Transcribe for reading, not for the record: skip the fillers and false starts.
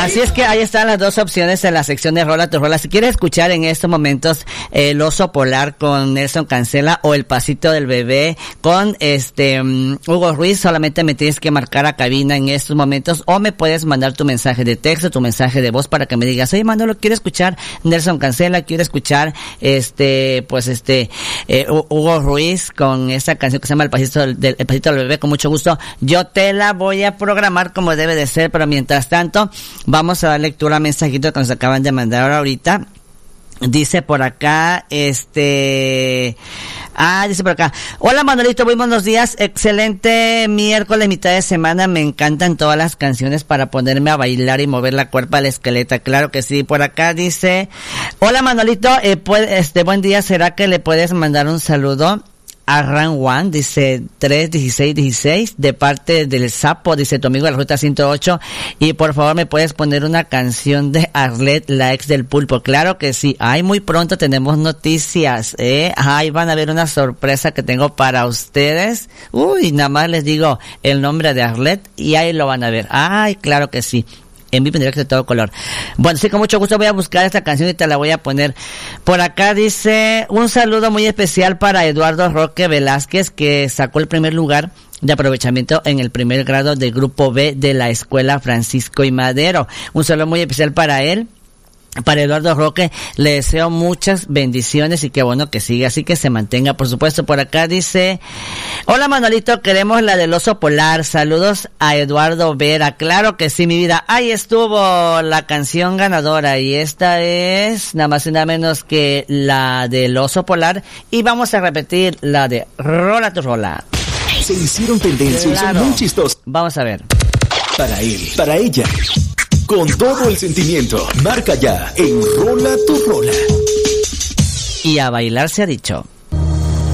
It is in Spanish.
Así es que ahí están las dos opciones en la sección de Rola tu Rola. Si quieres escuchar en estos momentos El Oso Polar con Nelson Cancela o El Pasito del Bebé con Hugo Ruiz, solamente me tienes que marcar a cabina en estos momentos o me puedes mandar tu mensaje de texto, tu mensaje de voz para que me digas, oye Manolo, quiero escuchar Nelson Cancela, quiero escuchar Hugo Ruiz con esta canción que se llama El Pasito del Bebé, con mucho gusto. Yo te la voy a programar como debe de ser, pero mientras tanto vamos a dar lectura a mensajitos que nos acaban de mandar ahorita. Dice por acá, dice por acá, hola Manolito, muy buenos días, excelente miércoles, mitad de semana, me encantan todas las canciones para ponerme a bailar y mover la cuerpa al esqueleto, claro que sí. Por acá dice, hola Manolito, buen día, ¿será que le puedes mandar un saludo a Ran One? Dice 31616 de parte del Sapo, dice tu amigo de la Ruta 108, y por favor me puedes poner una canción de Arlette, la ex del Pulpo. Claro que sí, muy pronto tenemos noticias, ahí van a ver una sorpresa que tengo para ustedes. Nada más les digo el nombre de Arlette y ahí lo van a ver. Claro que sí, en vivo en directo de todo color. Bueno, sí, con mucho gusto voy a buscar esta canción y te la voy a poner. Por acá dice, un saludo muy especial para Eduardo Roque Velázquez, que sacó el primer lugar de aprovechamiento en el primer grado del Grupo B de la Escuela Francisco y Madero. Un saludo muy especial para él. Para Eduardo Roque, le deseo muchas bendiciones y qué bueno que siga así, que se mantenga, por supuesto. Por acá dice, hola Manolito, queremos la del Oso Polar, saludos a Eduardo Vera. Claro que sí, mi vida, ahí estuvo la canción ganadora y esta es nada más y nada menos que la del Oso Polar, y vamos a repetir la de Rola tu Rola. Se hicieron tendencia y son muy chistosos. Vamos a ver. Para él, para ella, con todo el sentimiento, marca ya en Rola tu Rola. Y a bailar se ha dicho.